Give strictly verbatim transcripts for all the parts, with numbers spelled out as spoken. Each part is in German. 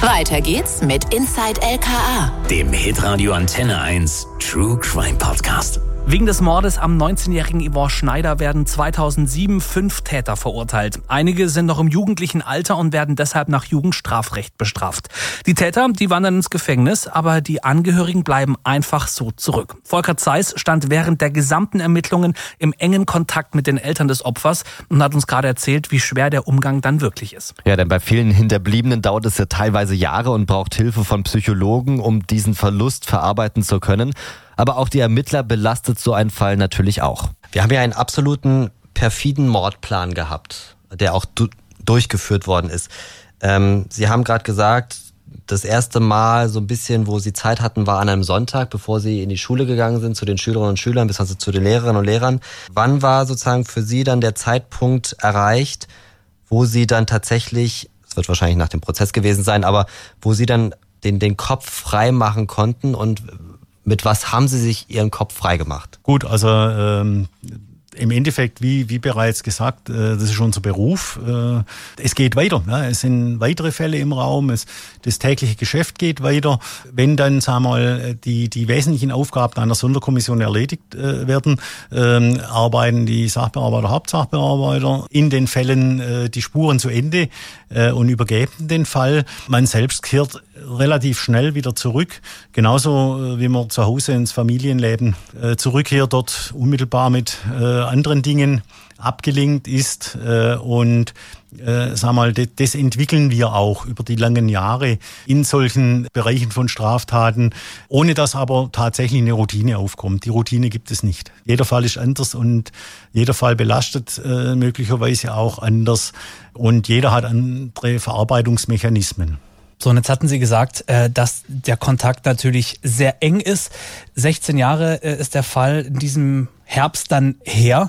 Weiter geht's mit Inside L K A, dem Hitradio Antenne eins True Crime Podcast. Wegen des Mordes am neunzehnjährigen Yvonne Schneider werden zweitausendsieben fünf Täter verurteilt. Einige sind noch im jugendlichen Alter und werden deshalb nach Jugendstrafrecht bestraft. Die Täter, die wandern ins Gefängnis, aber die Angehörigen bleiben einfach so zurück. Volker Zeiss stand während der gesamten Ermittlungen im engen Kontakt mit den Eltern des Opfers und hat uns gerade erzählt, wie schwer der Umgang dann wirklich ist. Ja, denn bei vielen Hinterbliebenen dauert es ja teilweise Jahre und braucht Hilfe von Psychologen, um diesen Verlust verarbeiten zu können. Aber auch die Ermittler belastet so ein Fall natürlich auch. Wir haben ja einen absoluten perfiden Mordplan gehabt, der auch du- durchgeführt worden ist. Ähm, Sie haben gerade gesagt, das erste Mal so ein bisschen, wo Sie Zeit hatten, war an einem Sonntag, bevor Sie in die Schule gegangen sind, zu den Schülerinnen und Schülern, bis also zu den Lehrerinnen und Lehrern. Wann war sozusagen für Sie dann der Zeitpunkt erreicht, wo Sie dann tatsächlich, es wird wahrscheinlich nach dem Prozess gewesen sein, aber wo Sie dann den, den Kopf frei machen konnten und mit was haben Sie sich Ihren Kopf freigemacht? Gut, also ähm, im Endeffekt, wie, wie bereits gesagt, äh, das ist unser Beruf. Äh, es geht weiter. Ne? Es sind weitere Fälle im Raum. Es, das tägliche Geschäft geht weiter. Wenn dann, sagen wir mal, die, die wesentlichen Aufgaben einer Sonderkommission erledigt äh, werden, äh, arbeiten die Sachbearbeiter, Hauptsachbearbeiter in den Fällen äh, die Spuren zu Ende äh, und übergeben den Fall. Man selbst kehrt relativ schnell wieder zurück. Genauso wie man zu Hause ins Familienleben äh, zurückkehrt, dort unmittelbar mit äh, anderen Dingen abgelenkt ist. Äh, und äh, sag mal, das, das entwickeln wir auch über die langen Jahre in solchen Bereichen von Straftaten, ohne dass aber tatsächlich eine Routine aufkommt. Die Routine gibt es nicht. Jeder Fall ist anders und jeder Fall belastet äh, möglicherweise auch anders. Und jeder hat andere Verarbeitungsmechanismen. So, und jetzt hatten Sie gesagt, dass der Kontakt natürlich sehr eng ist. sechzehn Jahre ist der Fall in diesem Herbst dann her.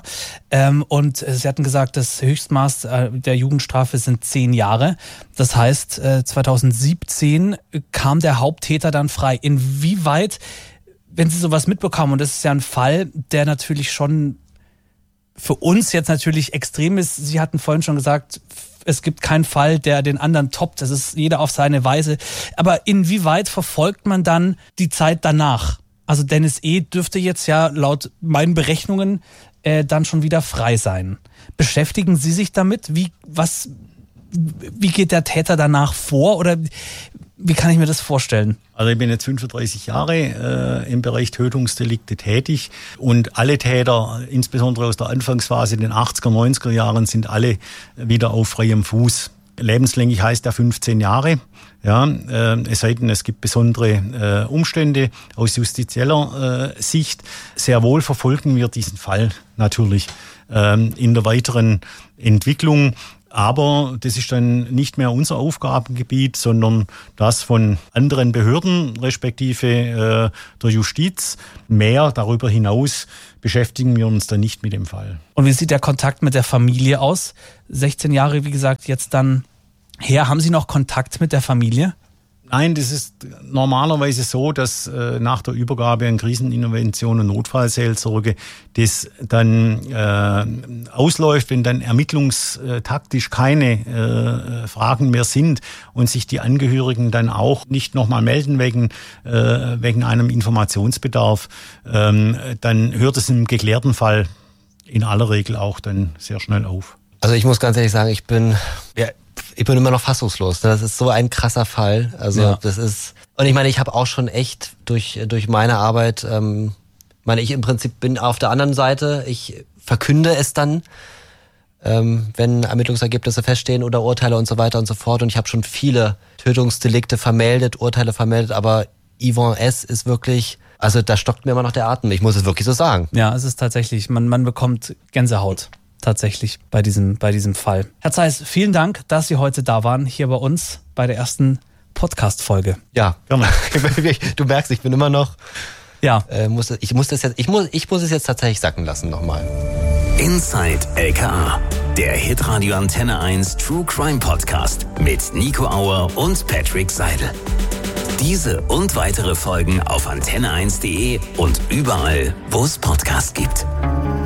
Und Sie hatten gesagt, das Höchstmaß der Jugendstrafe sind zehn Jahre. Das heißt, zweitausendsiebzehn kam der Haupttäter dann frei. Inwieweit, wenn Sie sowas mitbekommen, und das ist ja ein Fall, der natürlich schon für uns jetzt natürlich extrem ist. Sie hatten vorhin schon gesagt, es gibt keinen Fall, der den anderen toppt. Das ist jeder auf seine Weise. Aber inwieweit verfolgt man dann die Zeit danach? Also Dennis E. dürfte jetzt ja laut meinen Berechnungen äh, dann schon wieder frei sein. Beschäftigen Sie sich damit? Wie, was, wie geht der Täter danach vor? Oder wie kann ich mir das vorstellen? Also ich bin jetzt fünfunddreißig Jahre äh, im Bereich Tötungsdelikte tätig und alle Täter, insbesondere aus der Anfangsphase in den achtziger, neunziger Jahren, sind alle wieder auf freiem Fuß. Lebenslänglich heißt ja fünfzehn Jahre. Ja, äh, es sei denn, es gibt besondere äh, Umstände aus justizieller äh, Sicht. Sehr wohl verfolgen wir diesen Fall natürlich äh, in der weiteren Entwicklung. Aber das ist dann nicht mehr unser Aufgabengebiet, sondern das von anderen Behörden, respektive äh, der Justiz. Mehr darüber hinaus beschäftigen wir uns dann nicht mit dem Fall. Und wie sieht der Kontakt mit der Familie aus? sechzehn Jahre, wie gesagt, jetzt dann her. Haben Sie noch Kontakt mit der Familie? Nein, das ist normalerweise so, dass äh, nach der Übergabe an Krisenintervention und Notfallseelsorge das dann äh, ausläuft, wenn dann ermittlungstaktisch keine äh, Fragen mehr sind und sich die Angehörigen dann auch nicht nochmal melden wegen, äh, wegen einem Informationsbedarf, ähm, dann hört es im geklärten Fall in aller Regel auch dann sehr schnell auf. Also ich muss ganz ehrlich sagen, ich bin... Ja, Ich bin immer noch fassungslos. Das ist so ein krasser Fall. Also ja. das ist und ich meine, ich habe auch schon echt durch durch meine Arbeit, ähm, meine ich im Prinzip bin auf der anderen Seite. Ich verkünde es dann, ähm, wenn Ermittlungsergebnisse feststehen oder Urteile und so weiter und so fort. Und ich habe schon viele Tötungsdelikte vermeldet, Urteile vermeldet. Aber Yvonne S. ist wirklich, also da stockt mir immer noch der Atem. Ich muss es wirklich so sagen. Ja, es ist tatsächlich. Man man bekommt Gänsehaut. Tatsächlich bei diesem, bei diesem Fall. Herr Zeiss, vielen Dank, dass Sie heute da waren, hier bei uns bei der ersten Podcast-Folge. Ja, du merkst, ich bin immer noch, ja. äh, muss, ich, muss das jetzt, ich, muss, ich muss es jetzt tatsächlich sacken lassen nochmal. Inside L K A, der Hitradio Antenne eins True Crime Podcast mit Nico Auer und Patrick Seidel. Diese und weitere Folgen auf antenne eins punkt de und überall, wo es Podcasts gibt.